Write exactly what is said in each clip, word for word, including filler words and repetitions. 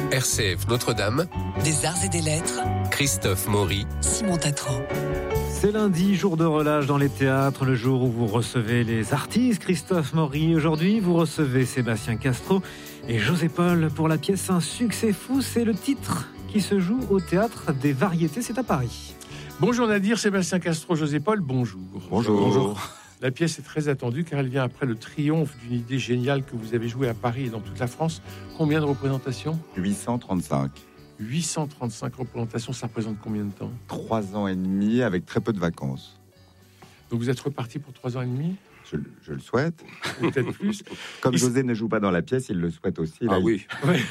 R C F Notre-Dame, des arts et des lettres, Christophe Maury, Simon Tatran. C'est lundi, jour de relâche dans les théâtres, le jour où vous recevez les artistes. Christophe Maury, aujourd'hui, vous recevez Sébastien Castro et José Paul pour la pièce Un succès fou. C'est le titre qui se joue au Théâtre des Variétés, c'est à Paris. Bonjour Nadir, Sébastien Castro, José Paul, bonjour. Bonjour. Bonjour. La pièce est très attendue car elle vient après le triomphe d'une idée géniale que vous avez jouée à Paris et dans toute la France. Combien de représentations ? huit cent trente-cinq. huit cent trente-cinq représentations, ça représente combien de temps ? Trois ans et demi avec très peu de vacances. Donc vous êtes reparti pour trois ans et demi ? Je, je le souhaite. Peut-être plus. Comme il José s... ne joue pas dans la pièce, il le souhaite aussi. Ah a... oui. Ouais.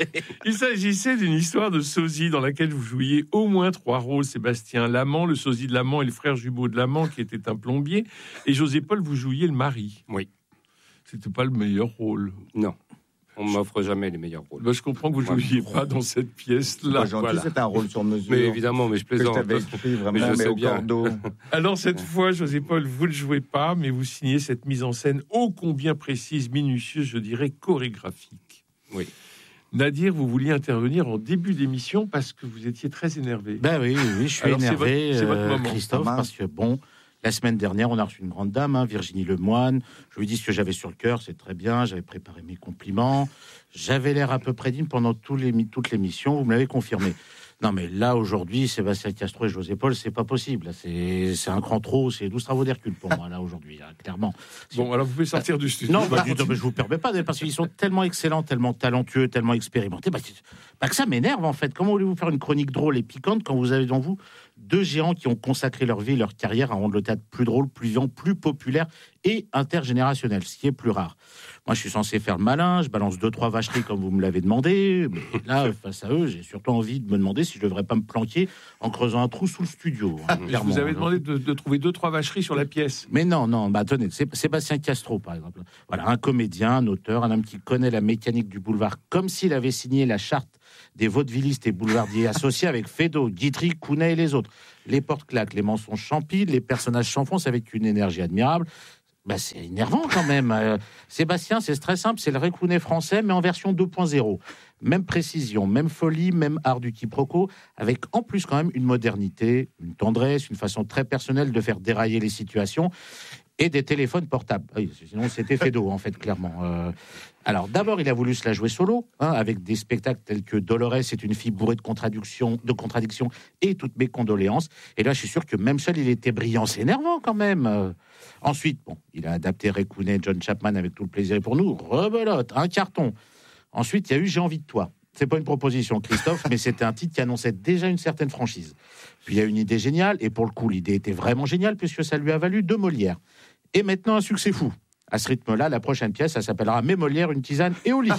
Il s'agissait d'une histoire de sosie dans laquelle vous jouiez au moins trois rôles. Sébastien l'amant, le sosie de l'amant et le frère jumeau de l'amant qui était un plombier. Et José Paul, vous jouiez le mari. Oui. C'était pas le meilleur rôle. Non. On ne m'offre jamais les meilleurs rôles. Ben, je comprends que vous ne jouiez pas dans cette pièce-là. Gentil, voilà. C'est un rôle sur mesure. Mais évidemment, mais je plaisante. Que je t'avais écrit vraiment, mais, je mais sais au bien. cordeau. Alors cette fois, José Paul, vous ne jouez pas, mais vous signez cette mise en scène ô combien précise, minutieuse, je dirais chorégraphique. Oui. Nadir, vous vouliez intervenir en début d'émission parce que vous étiez très énervé. Ben oui, oui, oui je suis Alors, énervé, c'est votre, c'est votre euh, moment. Christophe, Ah, parce que bon... La semaine dernière, on a reçu une grande dame, hein, Virginie Lemoine. Je lui dis ce que j'avais sur le cœur, c'est très bien. J'avais préparé mes compliments. J'avais l'air à peu près digne pendant tous les, toute l'émission. Vous me l'avez confirmé. Non, mais là, aujourd'hui, Sébastien Castro et José Paul, c'est pas possible. C'est, c'est un cran trop. C'est douze travaux d'Hercule pour moi, là, aujourd'hui, hein, clairement. Bon, alors vous pouvez sortir du studio. Non, bah, je, je vous permets pas, parce qu'ils sont tellement excellents, tellement talentueux, tellement expérimentés. Bah, bah, que ça m'énerve, en fait. Comment voulez-vous faire une chronique drôle et piquante quand vous avez devant vous deux géants qui ont consacré leur vie, leur carrière à rendre le théâtre plus drôle, plus vivant, plus populaire et intergénérationnel, ce qui est plus rare. Moi, je suis censé faire le malin, je balance deux, trois vacheries comme vous me l'avez demandé, mais là, face à eux, j'ai surtout envie de me demander si je devrais pas me planquer en creusant un trou sous le studio. Hein, je vous avais demandé de, de trouver deux, trois vacheries sur la pièce. Mais non, non, bah tenez, c'est Sébastien Castro, par exemple. Voilà, un comédien, un auteur, un homme qui connaît la mécanique du boulevard, comme s'il avait signé la charte des vaudevillistes et boulevardiers associés avec Feydeau, Guitry, Kounet et les autres. Les portes claquent, les mensonges champillent, les personnages s'enfoncent avec une énergie admirable. Bah, c'est énervant quand même. Euh, Sébastien, c'est très simple, c'est le Récounet français, mais en version deux point zéro. Même précision, même folie, même art du quiproquo, avec en plus quand même une modernité, une tendresse, une façon très personnelle de faire dérailler les situations et des téléphones portables. Oui, sinon, c'était Feydeau, en fait, clairement. Euh, alors, d'abord, il a voulu se la jouer solo, hein, avec des spectacles tels que Dolores est une fille bourrée de contradictions, de contradictions et toutes mes condoléances. Et là, je suis sûr que même seul, il était brillant. C'est énervant, quand même. Euh, ensuite, bon, il a adapté Récounet, John Chapman avec tout le plaisir pour nous. Rebelote, un carton. Ensuite, il y a eu J'ai envie de toi. C'est pas une proposition, Christophe, mais c'était un titre qui annonçait déjà une certaine franchise. Puis il y a une idée géniale, et pour le coup, l'idée était vraiment géniale, puisque ça lui a valu deux Molières. Et maintenant, un succès fou. À ce rythme-là, la prochaine pièce, ça s'appellera Mes Molières, une tisane et au lit.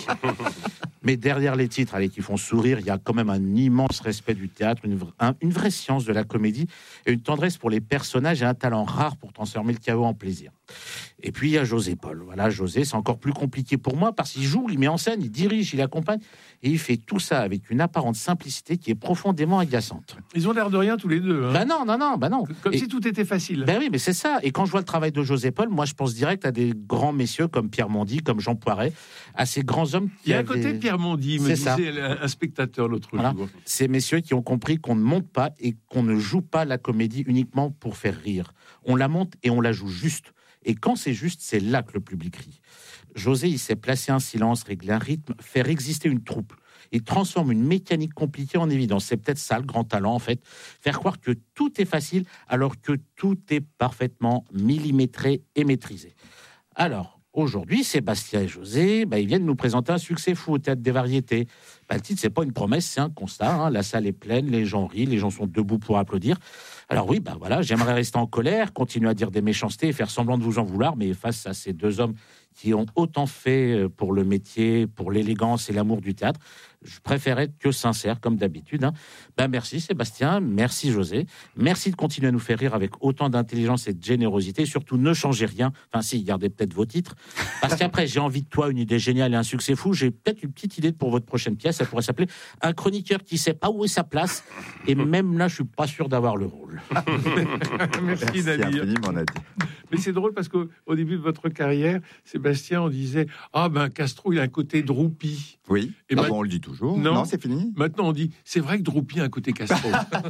Mais derrière les titres, allez, qui font sourire, il y a quand même un immense respect du théâtre, une, vra- un, une vraie science de la comédie, et une tendresse pour les personnages et un talent rare pour transformer le chaos en plaisir. Et puis il y a José Paul. Voilà, José, c'est encore plus compliqué pour moi parce qu'il joue, il met en scène, il dirige, il accompagne, et il fait tout ça avec une apparente simplicité qui est profondément agaçante. Ils ont l'air de rien tous les deux. Hein. Bah non, non, non, bah non. Comme et, si tout était facile. Ben oui, mais c'est ça. Et quand je vois le travail de José Paul, moi je pense direct à des grands messieurs comme Pierre Mondy, comme Jean Poiret, à ces grands hommes qui Il y a avaient... à côté de Pierre Mondy, me C'est disait un, un spectateur l'autre voilà. jour. Ces messieurs qui ont compris qu'on ne monte pas et qu'on ne joue pas la comédie uniquement pour faire rire. On la monte et on la joue juste. Et quand c'est juste, c'est là que le public rit. José, il sait placer un silence, régler un rythme, faire exister une troupe. Il transforme une mécanique compliquée en évidence. C'est peut-être ça le grand talent, en fait. Faire croire que tout est facile alors que tout est parfaitement millimétré et maîtrisé. Alors, aujourd'hui, Sébastien et José, bah, ils viennent nous présenter un succès fou au Théâtre des Variétés. Bah, le titre, c'est pas une promesse, c'est un constat. Hein. La salle est pleine, les gens rient, les gens sont debout pour applaudir. Alors oui, bah voilà, j'aimerais rester en colère, continuer à dire des méchancetés et faire semblant de vous en vouloir, mais face à ces deux hommes qui ont autant fait pour le métier, pour l'élégance et l'amour du théâtre, je préfère être que sincère, comme d'habitude. Hein. Ben merci Sébastien, merci José, merci de continuer à nous faire rire avec autant d'intelligence et de générosité. Surtout, ne changez rien. Enfin si, gardez peut-être vos titres, parce qu'après, j'ai envie de toi, une idée géniale et un succès fou. J'ai peut-être une petite idée pour votre prochaine pièce. Ça pourrait s'appeler Un chroniqueur qui sait pas où est sa place. Et même là, je suis pas sûr d'avoir le rôle. Merci, Merci Nadir. infiniment, Nadir. Mais c'est drôle parce qu'au au début de votre carrière, Sébastien, on disait ah ben Castro, il a un côté Droupi. Oui. Et Et ma- on le dit toujours. Non. Non, c'est fini. Maintenant, on dit c'est vrai que Droupi a un côté Castro.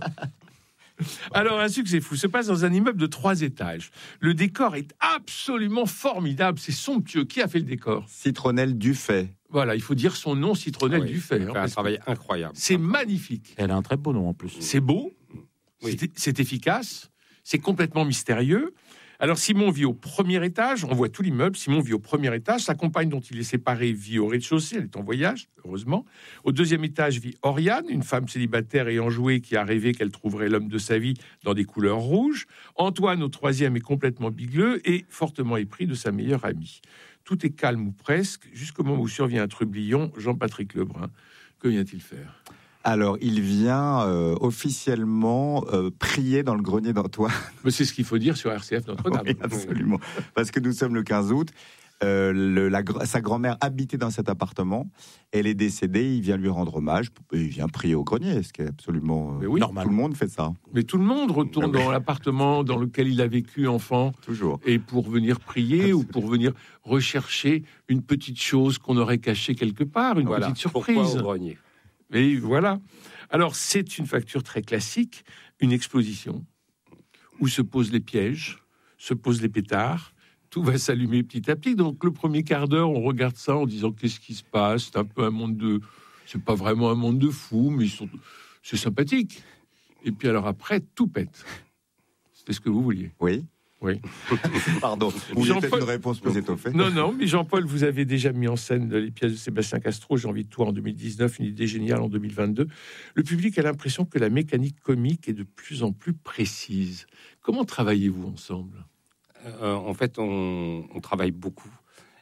Alors, un succès fou se passe dans un immeuble de trois étages. Le décor est absolument formidable, c'est somptueux. Qui a fait le décor? Citronnelle Dufay. Voilà, il faut dire son nom, Citronnelle Ah oui, Dufay. il hein, fait un parce que travail incroyable. c'est magnifique, Elle a un très beau nom en plus. c'est beau, Oui. c'est, c'est efficace, c'est complètement mystérieux. Alors, Simon vit au premier étage, on voit tout l'immeuble. Simon vit au premier étage, sa compagne dont il est séparé vit au rez-de-chaussée, elle est en voyage, heureusement. Au deuxième étage vit Oriane, une femme célibataire et enjouée qui a rêvé qu'elle trouverait l'homme de sa vie dans des couleurs rouges. Antoine, au troisième, est complètement bigleux et fortement épris de sa meilleure amie. Tout est calme ou presque, jusqu'au moment où survient un trublion, Jean-Patrick Lebrun. Que vient-il faire? Alors, il vient euh, officiellement euh, prier dans le grenier d'Antoine. Mais c'est ce qu'il faut dire sur R C F Notre-Dame. Oui, absolument. Parce que nous sommes le quinze août. Euh, le- la gr- sa grand-mère habitait dans cet appartement. Elle est décédée. Il vient lui rendre hommage. Et il vient prier au grenier, ce qui est absolument euh, Mais oui, normal. Tout le monde fait ça, Mais tout le monde retourne Ah oui. dans l'appartement dans lequel il a vécu enfant. toujours. Et pour venir prier ou pour venir rechercher une petite chose qu'on aurait cachée quelque part, une Voilà. petite Pourquoi surprise. au grenier? Et voilà. Alors, c'est une facture très classique, une exposition où se posent les pièges, se posent les pétards. Tout va s'allumer petit à petit. Donc, le premier quart d'heure, on regarde ça en disant qu'est-ce qui se passe. C'est un peu un monde de. C'est pas vraiment un monde de fous, mais ils sont... c'est sympathique. Et puis, alors après, tout pète. C'était ce que vous vouliez. Oui. Oui. Pardon. Vous voulez peut-être Jean-Paul- une réponse plus étoffée. Non, non, mais Jean-Paul, vous avez déjà mis en scène les pièces de Sébastien Castro, J'ai envie de toi en deux mille dix-neuf, une idée géniale en deux mille vingt-deux. Le public a l'impression que la mécanique comique est de plus en plus précise. Comment travaillez-vous ensemble? Euh, en fait, on, on travaille beaucoup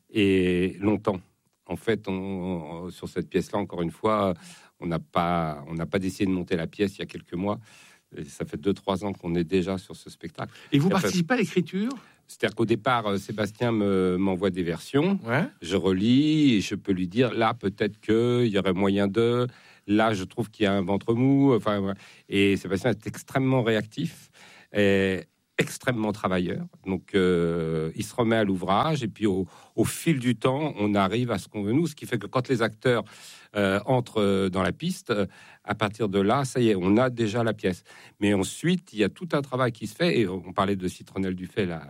et longtemps. En fait, on, on- sur cette pièce-là, encore une fois, on n'a pas, on n'a pas décidé de monter la pièce il y a quelques mois. Et ça fait deux, trois ans qu'on est déjà sur ce spectacle. Et vous Et après- participez à l'écriture? C'est-à-dire qu'au départ, euh, Sébastien me, m'envoie des versions. Ouais. Je relis et je peux lui dire là peut-être qu'il y aurait moyen de, là je trouve qu'il y a un ventre mou, enfin voilà. Et Sébastien est extrêmement réactif et extrêmement travailleur, donc euh, il se remet à l'ouvrage et puis au, au fil du temps on arrive à ce qu'on veut nous, ce qui fait que quand les acteurs euh, entrent dans la piste, euh, à partir de là ça y est, on a déjà la pièce, mais ensuite il y a tout un travail qui se fait et on parlait de Citronnelle Dufay là.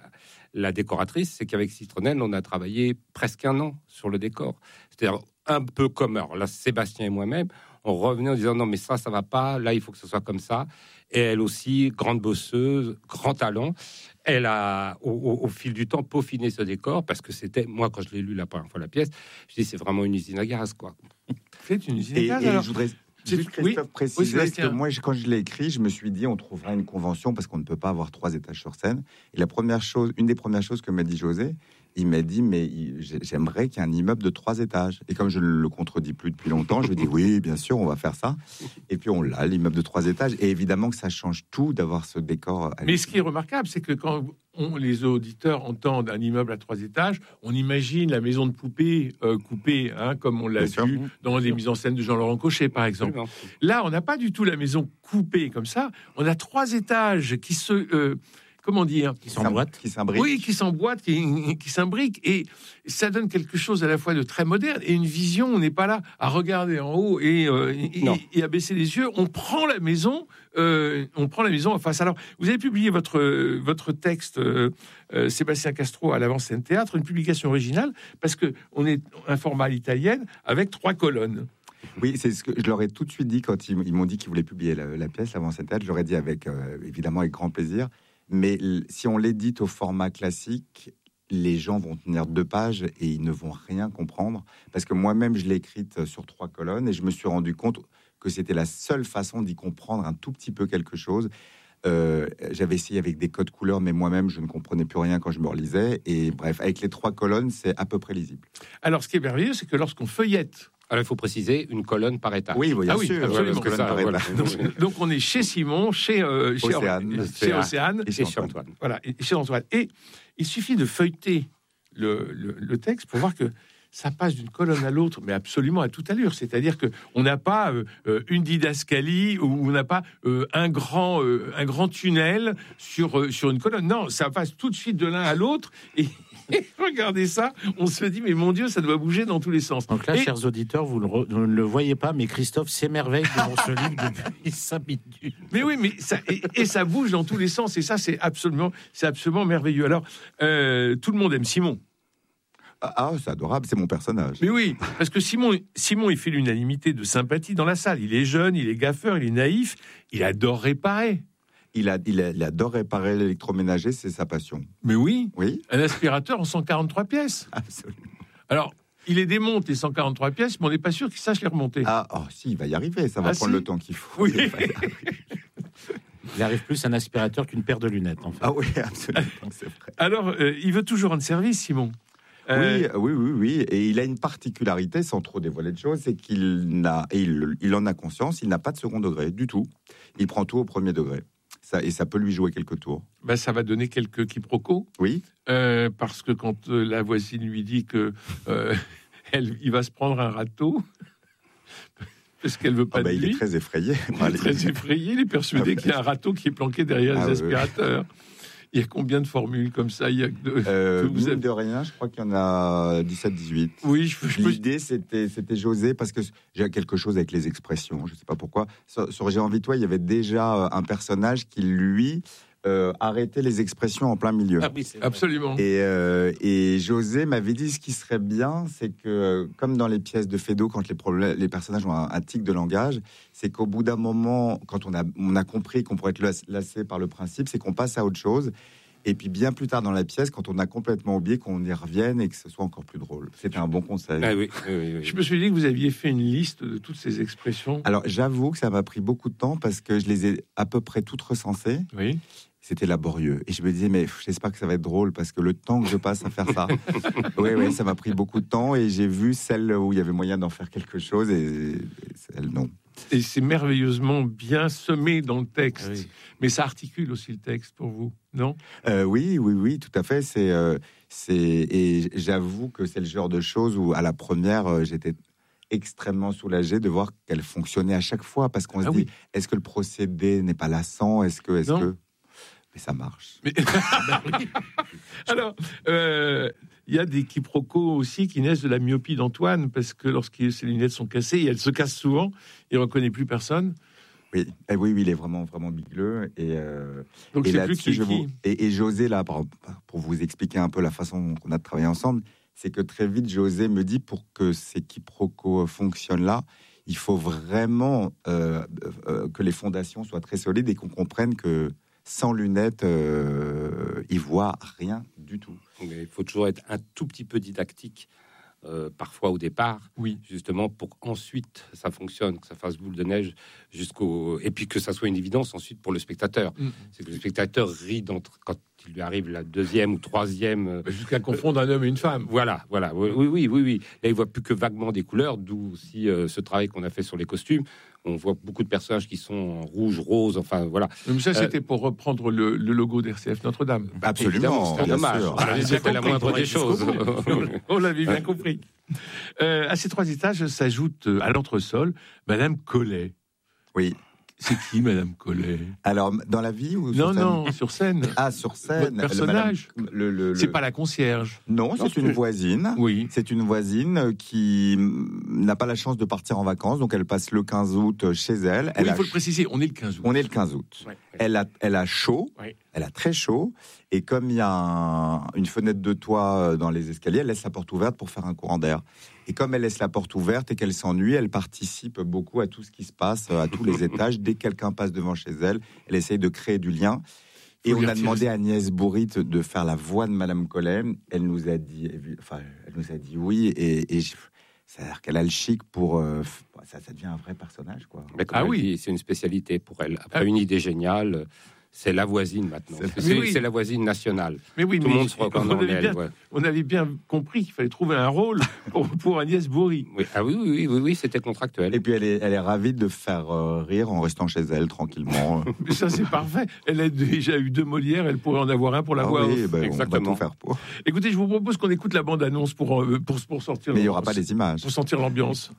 La décoratrice, c'est qu'avec Citronnelle, on a travaillé presque un an sur le décor. C'est-à-dire un peu comme, alors là, Sébastien et moi-même, on revenait en disant non, mais ça, ça va pas, là, il faut que ce soit comme ça. Et elle aussi, grande bosseuse, grand talent, elle a, au, au- au fil du temps, peaufiné ce décor parce que c'était, moi, quand je l'ai lu la première fois, la pièce, je dis c'est vraiment une usine à gaz, quoi. Faites une usine Et, à gaz, et alors. je voudrais C'est- juste, oui. Christophe, Oui, préciser, c'est parce que vrai, moi, je- quand je l'ai écrit, je me suis dit, on trouvera une convention parce qu'on ne peut pas avoir trois étages sur scène. Et la première chose, une des premières choses que m'a dit José, il m'a dit, mais il- j'ai- j'aimerais qu'il y ait un immeuble de trois étages. Et comme je ne le contredis plus depuis longtemps, je lui dis, oui, bien sûr, on va faire ça. Et puis on l'a, l'immeuble de trois étages. Et évidemment que ça change tout d'avoir ce décor. Mais ce qui est remarquable, c'est que quand on- les auditeurs entendent un immeuble à trois étages, on imagine la maison de poupée euh, coupée, hein, comme on l'a Bien sûr. vu dans les mises en scène de Jean-Laurent Cochet, par exemple. Absolument. Là, on n'a pas du tout la maison coupée comme ça. On a trois étages qui se, euh, comment dire, Qui s'emboîtent. Qui s'imbrique. oui, qui s'emboîtent, qui, qui s'imbriquent, et ça donne quelque chose à la fois de très moderne et une vision. On n'est pas là à regarder en haut et, euh, et, Non. et à baisser les yeux. On prend la maison, euh, on prend la maison en face. Alors, vous avez publié votre votre texte, euh, euh, Sébastien Castro à l'Avant-Scène Théâtre, une publication originale parce que on est un format à l'italienne avec trois colonnes. Oui, c'est ce que je leur ai tout de suite dit quand ils, ils m'ont dit qu'ils voulaient publier la, la pièce, l'avant cette théâtre. Je leur ai dit avec, euh, évidemment, avec grand plaisir. Mais l- si on l'édite au format classique, les gens vont tenir deux pages et ils ne vont rien comprendre. Parce que moi-même, je l'ai écrite sur trois colonnes et je me suis rendu compte que c'était la seule façon d'y comprendre un tout petit peu quelque chose. Euh, j'avais essayé avec des codes couleurs, mais moi-même, je ne comprenais plus rien quand je me relisais. Et bref, avec les trois colonnes, c'est à peu près lisible. Alors, ce qui est merveilleux, c'est que lorsqu'on feuillette, Alors il faut préciser une colonne par étage. Oui, bien Ah oui, sûr. absolument. Colonne Ça, par voilà. étage. donc, donc on est chez Simon, chez euh, chez Océane. chez Océane, Et Et chez chez Antoine. Antoine. voilà, et chez Antoine. Et il suffit de feuilleter le, le, le texte pour voir que ça passe d'une colonne à l'autre, mais absolument à toute allure. C'est-à-dire que on n'a pas euh, euh, une didascalie ou on n'a pas euh, un grand euh, un grand tunnel sur euh, sur une colonne. Non, ça passe tout de suite de l'un à l'autre. Et, et regardez ça, on se dit mais mon Dieu, ça doit bouger dans tous les sens. Donc là, et, chers auditeurs, vous, le re- vous ne le voyez pas, mais Christophe s'émerveille devant ce livre depuis cinq minutes. Mais oui, mais ça et, et ça bouge dans tous les sens. Et ça, c'est absolument c'est absolument merveilleux. Alors, euh, tout le monde aime Simon. Ah, c'est adorable, c'est mon personnage. Mais oui, parce que Simon, Simon, il fait l'unanimité de sympathie dans la salle. Il est jeune, il est gaffeur, il est naïf, il adore réparer. Il, a, il, a- il adore réparer l'électroménager, c'est sa passion. Mais oui, Oui, un aspirateur en cent quarante-trois pièces. absolument. Alors, il les démonte, les cent quarante-trois pièces, mais on n'est pas sûr qu'il sache les remonter. Ah, oh, si, il va y arriver, ça va Ah, prendre si le temps qu'il faut. Oui. Il va y arriver. Il arrive plus un aspirateur qu'une paire de lunettes, en fait. Ah oui, absolument, c'est vrai. Alors, euh, il veut toujours rendre service, Simon. Euh, Oui, oui, oui, oui. Et il a une particularité, sans trop dévoiler de choses, c'est qu'il n'a, et il, il en a conscience, il n'a pas de second degré du tout. Il prend tout au premier degré. Ça, et ça peut lui jouer quelques tours. ben, ça va donner quelques quiproquos, Oui, euh, parce que quand euh, la voisine lui dit que euh, elle, il va se prendre un râteau, parce qu'elle veut pas ah bah, de il lui. est très effrayé. Il est très effrayé, il est persuadé qu'il y a un râteau qui est planqué derrière Ah, les oui, oui. aspirateurs. Il y a combien de formules comme ça? Il y a que de- Euh, que vous mine avez- de rien, je crois qu'il y en a dix-sept, dix-huit. Oui, je, je peux- L'idée, c'était, c'était José, parce que j'ai quelque chose avec les expressions, je ne sais pas pourquoi. Sur, sur J'ai envie de toi, il y avait déjà euh, un personnage qui, lui, euh, arrêtait les expressions en plein milieu. Ah oui, c'est vrai. absolument. Et, euh, et José m'avait dit ce qui serait bien, c'est que, euh, comme dans les pièces de Feydeau, quand les, problèmes, les personnages ont un, un tic de langage, c'est qu'au bout d'un moment, quand on a, on a compris qu'on pourrait être las- lassé par le principe, c'est qu'on passe à autre chose. Et puis bien plus tard dans la pièce, quand on a complètement oublié, qu'on y revienne et que ce soit encore plus drôle. C'était un bon conseil. Ah oui, oui, oui, oui. Je me suis dit que vous aviez fait une liste de toutes ces expressions. Alors j'avoue que ça m'a pris beaucoup de temps parce que je les ai à peu près toutes recensées. Oui. C'était laborieux. Et je me disais, mais pff, j'espère que ça va être drôle parce que le temps que je passe à faire ça, oui, oui, ça m'a pris beaucoup de temps. Et j'ai vu celle où il y avait moyen d'en faire quelque chose et, et celle non. Et c'est merveilleusement bien semé dans le texte. Ah oui. Mais ça articule aussi le texte pour vous, non? Euh, oui, oui, oui, tout à fait. C'est, euh, c'est, et j'avoue que c'est le genre de choses où, à la première, euh, j'étais extrêmement soulagé de voir qu'elle fonctionnait à chaque fois, parce qu'on Ah se oui. dit, est-ce que le procédé n'est pas lassant? Est-ce que, est-ce Non. que, mais ça marche. Mais... Alors, euh, il y a des quiproquos aussi qui naissent de la myopie d'Antoine, parce que lorsque ses lunettes sont cassées, et elles se cassent souvent, il ne reconnaît plus personne. Oui, eh oui, oui, il est vraiment, vraiment bigleux. Et, euh, Donc, et c'est plus là-dessus, qui je qui. vous, et, et José, là, pour, pour vous expliquer un peu la façon qu'on a de travailler ensemble, c'est que très vite, José me dit, pour que ces quiproquos fonctionnent là, il faut vraiment euh, euh, que les fondations soient très solides et qu'on comprenne que sans lunettes, euh, il voit rien du tout. Mais il faut toujours être un tout petit peu didactique, euh, parfois au départ, Oui. justement pour qu'ensuite ça fonctionne, que ça fasse boule de neige jusqu'au, et puis que ça soit une évidence ensuite pour le spectateur. Mm. C'est que le spectateur rit d'entre... quand il lui arrive la deuxième ou troisième. euh, Jusqu'à confondre un homme et une femme. Voilà, voilà, oui, oui, oui, oui, oui. Là, il voit plus que vaguement des couleurs, d'où aussi euh, ce travail qu'on a fait sur les costumes. On voit beaucoup de personnages qui sont en rouge, rose, enfin voilà. Donc ça, Euh, c'était pour reprendre le, le logo d'R C F Notre-Dame. Absolument, c'est un bien hommage. sûr. Voilà, bien c'était la compris, moindre des choses. On l'avait bien compris. Euh, à ces trois étages s'ajoute euh, à l'entresol Madame Collet. Oui. C'est qui, Madame Collet? Alors, dans la vie ou Non, sur scène? non, sur scène. Ah, sur scène. Votre personnage. le madame- le- le- C'est le- pas la concierge. Non, Non, c'est c'est- une voisine. Oui. C'est une voisine qui mm, n'a pas la chance de partir en vacances, donc elle passe le quinze août chez elle. Oui, Elle il a faut le ch- préciser, on est le quinze août. On est le quinze août. Ouais, ouais. Elle a, elle a chaud, Ouais. elle a très chaud, et comme il y a un- une fenêtre de toit dans les escaliers, elle laisse la porte ouverte pour faire un courant d'air. Et comme elle laisse la porte ouverte et qu'elle s'ennuie, elle participe beaucoup à tout ce qui se passe à tous les étages. Dès que quelqu'un passe devant chez elle, elle essaye de créer du lien. Et Faut on lui a retirer demandé ça. à Agnès Bourrit de faire la voix de Madame Collet. Elle nous a dit, enfin, elle nous a dit oui, et, et je- ça a l'air qu'elle a le chic pour, euh, ça, ça devient un vrai personnage, quoi. Mais comme Ah elle oui. dit, c'est une spécialité pour elle. Après Ah. une idée géniale, C'est la voisine maintenant. C'est- C'est, oui. c'est la voisine nationale. Mais oui, Tout mais le monde se reconnaît on en avait elle. bien, Ouais. on avait bien compris qu'il fallait trouver un rôle pour, pour Agnès Bourri. Oui. Ah oui, oui, oui, oui, oui, c'était contractuel. Et puis elle est, elle est ravie de faire euh, rire en restant chez elle tranquillement. Mais ça, c'est parfait. Elle a déjà eu deux Molières, elle pourrait en avoir un pour la Ah voix oui, off. ben, on va Exactement. tout faire pour. Écoutez, je vous propose qu'on écoute la bande-annonce pour, euh, pour, pour sortir. Mais il n'y aura pas les images. Pour sentir l'ambiance.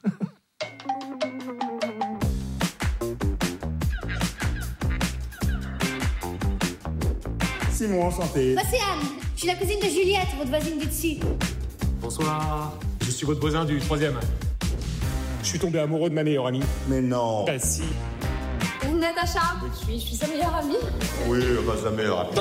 Simon, enchanté. Moi, c'est Anne. Je suis la cousine de Juliette, votre voisine du dessus. Bonsoir, je suis votre voisin du troisième. Je suis tombé amoureux de ma meilleure amie. Mais non. Bah si. Natacha. Je suis, je suis sa meilleure amie. Oui, bah sa meilleure amie.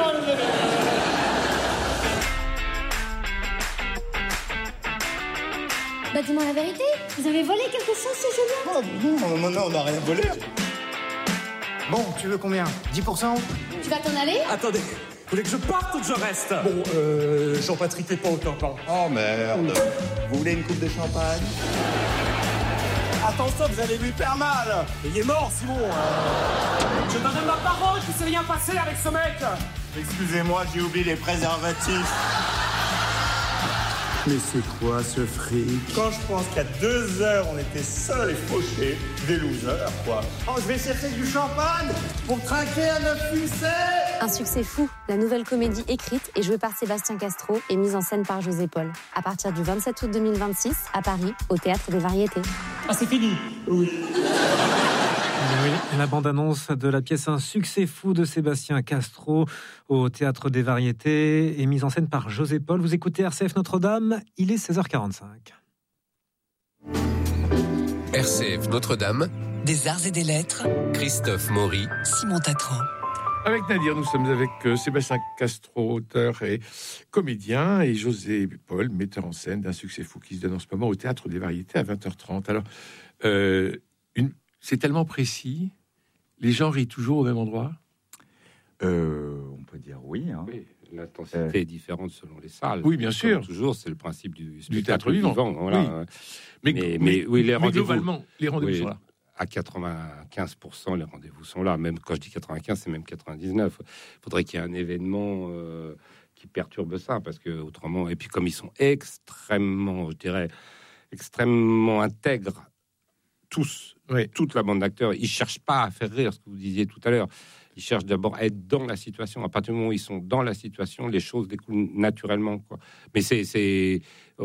Bah, dis-moi la vérité. Vous avez volé quelque chose, ce Julien? Oh, non, non, non, on n'a rien volé. Bon, tu veux combien? dix pour cent? Tu vas t'en aller? Attendez, vous voulez que je parte ou que je reste? Bon, euh, Jean-Patrick, t'es pas autant, pardon. Oh merde. Vous voulez une coupe de champagne? Attention, vous allez lui faire mal. Il est mort, Simon. Je te donne ma parole qu'il s'est rien passé avec ce mec. Excusez-moi, j'ai oublié les préservatifs. Mais c'est quoi ce fric? Quand je pense qu'à deux heures, on était seuls et fauchés, des losers, quoi. Oh, je vais chercher du champagne pour trinquer à neuf succès. Un succès fou, la nouvelle comédie écrite et jouée par Sébastien Castro et mise en scène par José Paul. À partir du vingt-sept août deux mille vingt-six, à Paris, au Théâtre des Variétés. Ah, c'est fini. Oui. Oui, la bande-annonce de la pièce Un succès fou de Sébastien Castro au Théâtre des Variétés est mise en scène par José Paul. Vous écoutez R C F Notre-Dame, il est seize heures quarante-cinq. R C F Notre-Dame, Des arts et des lettres, Christophe Maury, Simon Tatran. Avec Nadir, nous sommes avec euh, Sébastien Castro, auteur et comédien, et José Paul, metteur en scène d'un succès fou qui se donne en ce moment au Théâtre des Variétés à vingt heures trente. Alors, euh, une... c'est tellement précis, les gens rient toujours au même endroit? Euh, on peut dire oui. Hein. Oui, l'intensité est différente selon les salles. Oui, bien Comme sûr. toujours, c'est le principe du, Du théâtre vivant. voilà. Oui. Mais, Mais- mais, mais oui, les mais rendez-vous- globalement, les rendez-vous Oui. sont là. À quatre-vingt-quinze pour cent, les rendez-vous sont là. Même quand je dis quatre-vingt-quinze, c'est même quatre-vingt-dix-neuf. Il faudrait qu'il y ait un événement euh, qui perturbe ça, parce que autrement, et puis comme ils sont extrêmement, je dirais, extrêmement intègres, tous, Oui. toute la bande d'acteurs, ils cherchent pas à faire rire, ce que vous disiez tout à l'heure. Ils cherchent d'abord à être dans la situation. À partir du moment où ils sont dans la situation, les choses découlent naturellement, quoi. Mais c'est, c'est,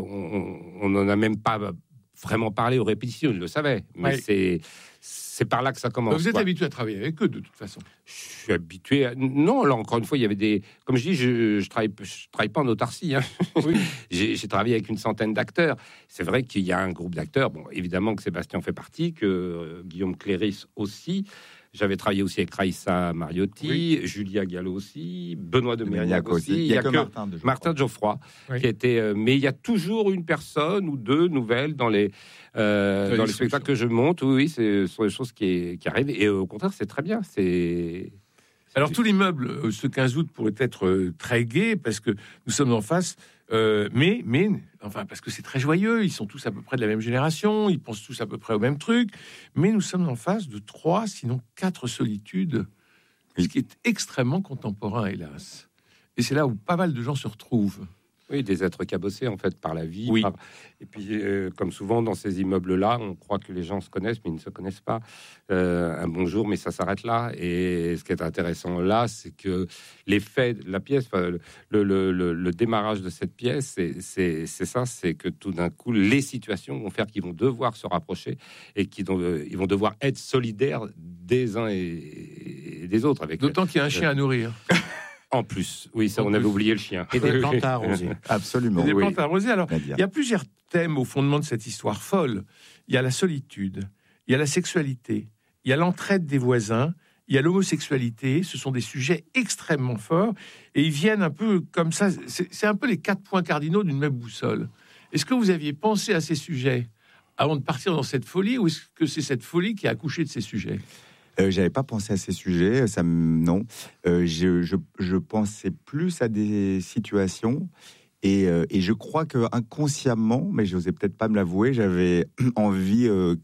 on n'en a même pas vraiment parlé aux répétitions, ils le savaient. Mais Oui. c'est, c'est par là que ça commence. Vous êtes quoi. habitué à travailler avec eux, de toute façon. Je suis habitué. À... Non, là encore une fois, il y avait des. Comme je dis, je, je travaille, je travaille pas en autarcie. Hein. Oui. j'ai, j'ai travaillé avec une centaine d'acteurs. C'est vrai qu'il y a un groupe d'acteurs. Bon, évidemment que Sébastien fait partie, que euh, Guillaume Cléris aussi. J'avais travaillé aussi avec Raïssa Mariotti, Oui. Julia Gallo aussi, Benoît de Mérignac Mérignac aussi. aussi. Il y a que Martin de Geoffroy. Martin de Geoffroy, Oui. qui était. euh, mais il y a toujours une personne ou deux nouvelles dans les euh, Dans dans les les spectacles que je monte. Oui, oui, c'est, ce sont des choses qui, qui arrivent. Et euh, au contraire, c'est très bien. C'est. Alors, tout l'immeuble, euh, ce quinze août, pourrait être euh, très gai, parce que nous sommes en face, euh, mais, mais, enfin, parce que c'est très joyeux, ils sont tous à peu près de la même génération, ils pensent tous à peu près au même truc, mais nous sommes en face de trois, sinon quatre solitudes, ce qui est extrêmement contemporain, hélas. Et c'est là où pas mal de gens se retrouvent. Oui, des êtres cabossés en fait par la vie. Oui. par- Et puis, euh, comme souvent dans ces immeubles-là, on croit que les gens se connaissent, mais ils ne se connaissent pas. Euh, un bonjour, mais ça s'arrête là. Et ce qui est intéressant là, c'est que l'effet de la pièce, enfin, le, le, le, le démarrage de cette pièce, c'est, c'est, c'est ça, c'est que tout d'un coup, les situations vont faire qu'ils vont devoir se rapprocher et qu'ils vont, euh, ils vont devoir être solidaires des uns et, et des autres. Avec D'autant qu'il y a un chien à nourrir. En plus, oui, ça, En on avait plus. oublié le chien. Et des plantes à arroser. Absolument. Des oui. plantes arrosées. Alors, Nadia. il y a plusieurs thèmes au fondement de cette histoire folle. Il y a la solitude, il y a la sexualité, il y a l'entraide des voisins, il y a l'homosexualité. Ce sont des sujets extrêmement forts et ils viennent un peu comme ça. C'est, c'est un peu les quatre points cardinaux d'une même boussole. Est-ce que vous aviez pensé à ces sujets avant de partir dans cette folie, ou est-ce que c'est cette folie qui a accouché de ces sujets? Euh, j'avais pas pensé à ces sujets, ça me- non. Euh, je, je, je pensais plus à des situations et, euh, et je crois que inconsciemment, mais je n'osais peut-être pas me l'avouer, j'avais envie euh,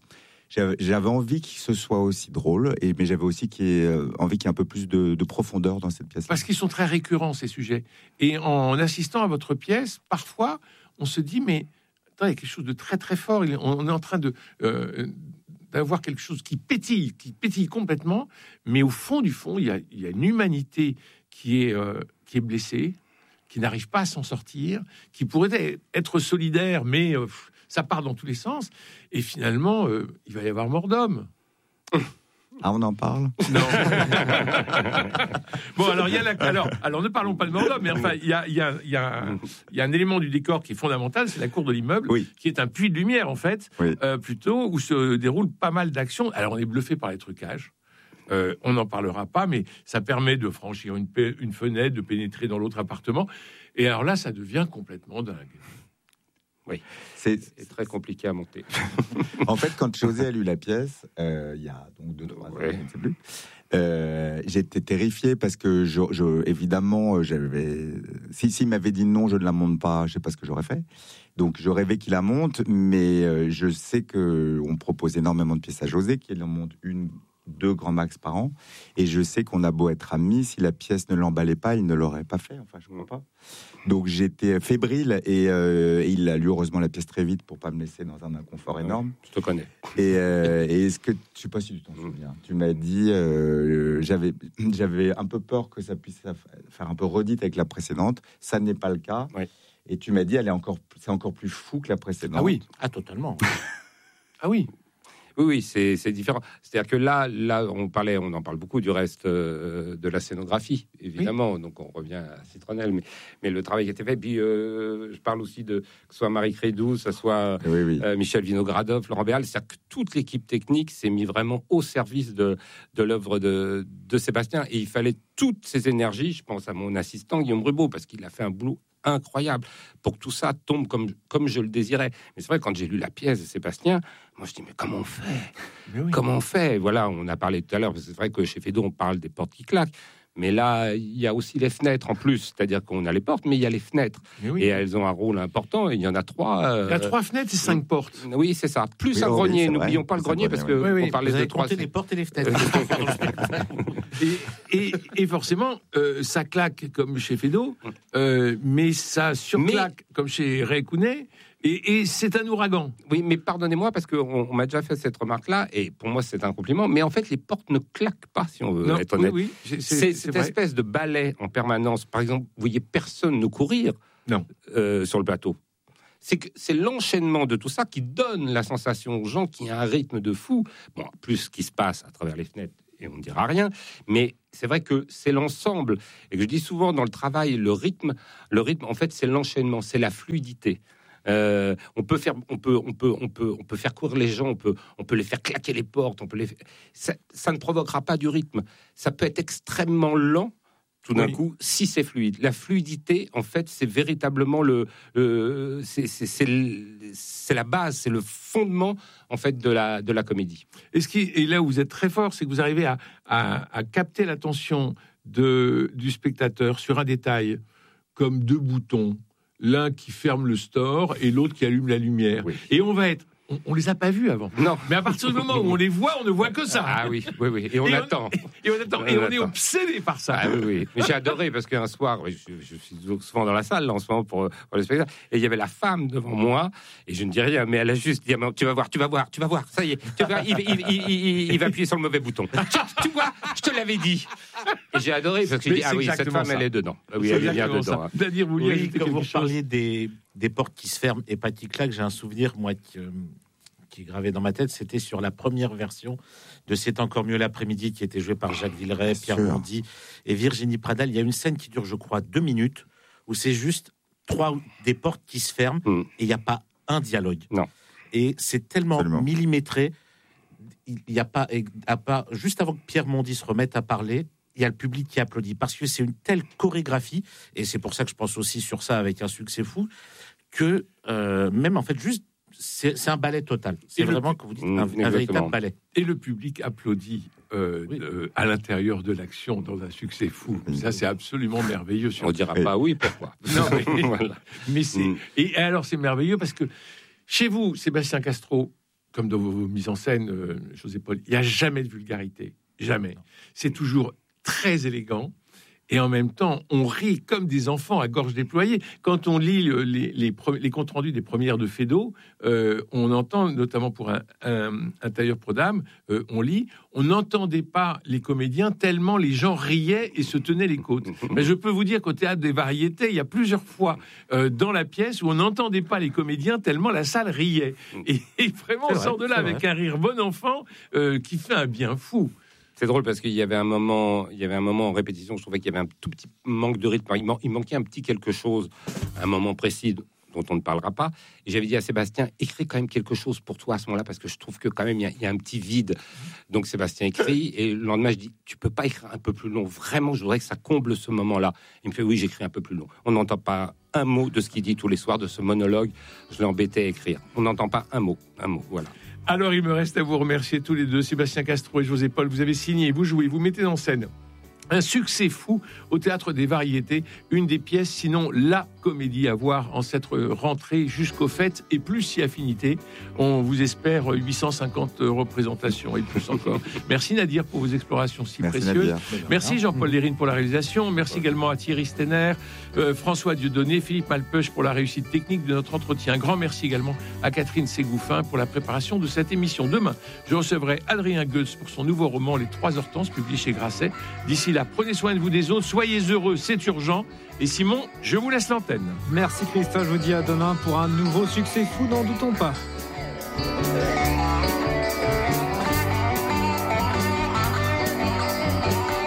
j'avais, j'avais envie que ce soit aussi drôle, et, mais j'avais aussi qu'il y ait, euh, envie qu'il y ait un peu plus de, de profondeur dans cette pièce. Parce qu'ils sont très récurrents, ces sujets. Et en assistant à votre pièce, parfois, on se dit, mais attends, il y a quelque chose de très très fort. On est en train de... Euh, d'avoir quelque chose qui pétille, qui pétille complètement, mais au fond du fond, il y a, il y a une humanité qui est, euh, qui est blessée, qui n'arrive pas à s'en sortir, qui pourrait être solidaire, mais euh, ça part dans tous les sens, et finalement, euh, il va y avoir mort d'homme. Ah, on en parle? Non. Bon, alors, il y a la... alors, alors, ne parlons pas de mort d'homme, mais enfin, il y a, il y, a, il y, a un, il y a un élément du décor qui est fondamental, c'est la cour de l'immeuble, oui. qui est un puits de lumière, en fait, oui. euh, plutôt, où se déroulent pas mal d'actions. Alors, on est bluffé par les trucages. Euh, on n'en parlera pas, mais ça permet de franchir une, une fenêtre, de pénétrer dans l'autre appartement. Et alors là, ça devient complètement dingue. Oui, c'est, c'est très compliqué à monter. En fait, quand José a lu la pièce, euh, il y a donc deux, trois ans, ouais. je ne sais plus, euh, j'étais terrifié parce que, je, je, évidemment, j'avais... Si, s'il m'avait dit non, je ne la monte pas, je ne sais pas ce que j'aurais fait. Donc, je rêvais qu'il la monte, mais euh, je sais qu'on propose énormément de pièces à José, qu'il en monte une, deux grands max par an, et je sais qu'on a beau être amis, si la pièce ne l'emballait pas, il ne l'aurait pas fait, enfin je ne crois pas. Donc j'étais fébrile, et, euh, et il a lu heureusement la pièce très vite pour pas me laisser dans un inconfort énorme. Je te connais. Et, euh, et est-ce que, je sais pas si tu t'en souviens, tu m'as dit, euh, j'avais, j'avais un peu peur que ça puisse faire un peu redite avec la précédente, ça n'est pas le cas, oui. Et tu m'as dit, elle est encore, c'est encore plus fou que la précédente. Ah oui, ah totalement. Ah oui. Oui, oui, c'est, c'est différent. C'est-à-dire que là, là, on parlait, on en parle beaucoup du reste euh, de la scénographie, évidemment. Oui. Donc on revient à Citronnelle, mais, mais le travail qui a été fait. Puis euh, je parle aussi de que ce soit Marie Crédou, que ce soit oui, oui. Euh, Michel Vinogradov, Laurent Béal. C'est-à-dire que toute l'équipe technique s'est mise vraiment au service de, de l'œuvre de, de Sébastien. Et il fallait toutes ces énergies. Je pense à mon assistant Guillaume Rubaud, parce qu'il a fait un boulot incroyable pour que tout ça tombe comme, comme je le désirais. Mais c'est vrai, quand j'ai lu la pièce de Sébastien, moi je dis, mais comment on fait oui. Comment on fait Voilà, on a parlé tout à l'heure, parce que c'est vrai que chez Feydeau, on parle des portes qui claquent, mais là, il y a aussi les fenêtres en plus, c'est-à-dire qu'on a les portes, mais il y a les fenêtres, oui. Et elles ont un rôle important, et il y en a trois. Euh... Il y a trois fenêtres et cinq portes. Oui, c'est ça. Plus oui, un oh, grenier, oui, n'oublions pas le grenier, parce que oui, oui. on parlait Vous de avez trois. Les portes et les fenêtres. et, et, et forcément, euh, ça claque comme chez Feydeau, euh, mais ça surclaque mais... comme chez Ray Kounet. Et, et c'est un ouragan. Oui, mais pardonnez-moi, parce qu'on on m'a déjà fait cette remarque-là, et pour moi, c'est un compliment, mais en fait, les portes ne claquent pas, si on veut non, être honnête. Oui, oui, c'est, c'est, c'est cette vrai. espèce de balai en permanence. Par exemple, vous voyez personne ne courir non. Euh, sur le plateau. C'est, que, c'est l'enchaînement de tout ça qui donne la sensation aux gens qu'il y a un rythme de fou. Bon, plus ce qui se passe à travers les fenêtres, et on ne dira rien, mais c'est vrai que c'est l'ensemble. Et que je dis souvent dans le travail, le rythme, le rythme, en fait, c'est l'enchaînement, c'est la fluidité. Euh, on peut faire, on peut, on peut, on peut, on peut faire courir les gens, on peut, on peut les faire claquer les portes, on peut les. Ça, ça ne provoquera pas du rythme. Ça peut être extrêmement lent, tout d'un oui. coup, si c'est fluide. La fluidité, en fait, c'est véritablement le, euh, c'est, c'est, c'est, c'est la base, c'est le fondement, en fait, de la, de la comédie. Et ce qui, et là où vous êtes très fort, c'est que vous arrivez à, à, à capter l'attention de, du spectateur sur un détail, comme deux boutons. L'un qui ferme le store et l'autre qui allume la lumière. Oui. Et on va être... On, on les a pas vus avant. Non. Mais à partir du moment où on les voit, on ne voit que ça. Ah oui, oui, oui. Et on et attend. On, et on attend. Et, et on, on attend. Est obsédé par ça. Ah oui, oui. Mais j'ai adoré parce qu'un soir, je, je suis souvent dans la salle là, en ce moment pour, pour le spectacle, et il y avait la femme devant moi, et je ne dis rien, mais elle a juste dit, tu vas voir, tu vas voir, tu vas voir, ça y est, tu vas voir, il, il, il, il, il va appuyer sur le mauvais bouton. tu, tu vois, je te l'avais dit. Et j'ai adoré parce que je dis, ah oui, cette femme, ça. Elle est dedans. Ah oui, c'est elle est bien dedans. Hein. C'est-à-dire, vous vouliez oui, quand vous chose. parliez des, des portes qui se ferment et pas qui claquent, j'ai un souvenir, moi, qui, euh, qui est gravé dans ma tête, c'était sur la première version de C'est encore mieux l'après-midi, qui était joué par Jacques Villeray, Pierre Bondy et Virginie Pradal. Il y a une scène qui dure, je crois, deux minutes, où c'est juste trois des portes qui se ferment mm. et il n'y a pas un dialogue. Non. Et c'est tellement Absolument. millimétré, il n'y a pas, à part, juste avant que Pierre Bondy se remette à parler, il y a le public qui applaudit, parce que c'est une telle chorégraphie, et c'est pour ça que je pense aussi sur ça avec un succès fou, que euh, même en fait, juste, c'est, c'est un ballet total. C'est et vraiment, comme vous dites, un, un véritable ballet. Et le public applaudit euh, oui. euh, à l'intérieur de l'action dans un succès fou. Ça, c'est absolument merveilleux. On ne dira et... pas oui, pourquoi Non, mais, voilà. mais c'est... Mm. Et alors, c'est merveilleux parce que chez vous, Sébastien Castro, comme dans vos mises en scène, euh, José Paul, il n'y a jamais de vulgarité. Jamais. Non. C'est toujours très élégant. Et en même temps, on rit comme des enfants à gorge déployée. Quand on lit les, les, les, les comptes rendus des premières de Feydeau, euh, on entend, notamment pour un, un, un tailleur pro d'âme, euh, on lit, on n'entendait pas les comédiens tellement les gens riaient et se tenaient les côtes. Mais je peux vous dire qu'au Théâtre des Variétés, il y a plusieurs fois euh, dans la pièce où on n'entendait pas les comédiens tellement la salle riait. Et, et vraiment, c'est on vrai, sort de là avec vrai. un rire bon enfant euh, qui fait un bien fou. C'est drôle parce qu'il y avait un moment, il y avait un moment en répétition, je trouvais qu'il y avait un tout petit manque de rythme. Il, man- il manquait un petit quelque chose, un moment précis dont on ne parlera pas. Et j'avais dit à Sébastien, écris quand même quelque chose pour toi à ce moment-là parce que je trouve que quand même il y a, il y a un petit vide. Donc Sébastien écrit et le lendemain je dis, tu peux pas écrire un peu plus long. Vraiment, je voudrais que ça comble ce moment-là. Il me fait, oui, j'écris un peu plus long. On n'entend pas un mot de ce qu'il dit tous les soirs de ce monologue. Je l'ai embêté à écrire. On n'entend pas un mot, un mot. Voilà. Alors, il me reste à vous remercier tous les deux, Sébastien Castro et José Paul. Vous avez signé, vous jouez, vous mettez en scène un succès fou au Théâtre des Variétés, une des pièces, sinon la comédie à voir en cette rentrée jusqu'aux fêtes et plus si affinité. On vous espère huit cent cinquante représentations et plus encore. Merci Nadir pour vos explorations si Merci précieuses. Nadir. Merci Jean-Paul Lérine pour la réalisation. Merci également à Thierry Stenner, euh, François Dieudonné, Philippe Malpeuch pour la réussite technique de notre entretien. Un grand merci également à Catherine Ségouffin pour la préparation de cette émission. Demain, je recevrai Adrien Goetz pour son nouveau roman Les Trois Hortenses, publié chez Grasset. D'ici là, prenez soin de vous des autres, soyez heureux, c'est urgent. Et Simon, je vous laisse l'antenne. Merci Christophe, je vous dis à demain pour un nouveau succès fou, n'en doutons pas.